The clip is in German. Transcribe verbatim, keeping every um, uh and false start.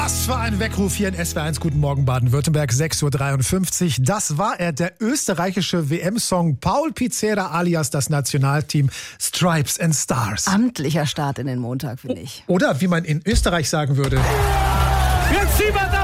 Was für ein Weckruf hier in S W R eins. Guten Morgen Baden-Württemberg, sechs Uhr dreiundfünfzig. Das war er, der österreichische W M-Song Paul Pizzera alias das Nationalteam Stripes and Stars. Amtlicher Start in den Montag, finde ich. Oder wie man in Österreich sagen würde... Jetzt ziehen wir da